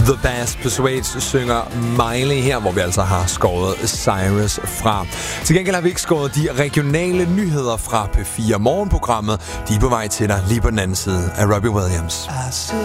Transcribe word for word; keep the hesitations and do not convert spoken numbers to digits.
The Bass Persuades synger Miley her, hvor vi altså har skåret Cyrus fra. Til gengæld har vi ikke skåret de regionale nyheder fra P fire Morgenprogrammet. De er på vej til dig lige på den anden side af Robbie Williams.